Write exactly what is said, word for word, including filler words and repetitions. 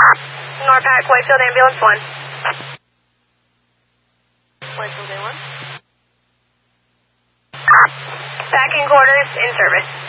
Norpac, Whitefield Ambulance one. Whitefield A one. Back in quarters, in service.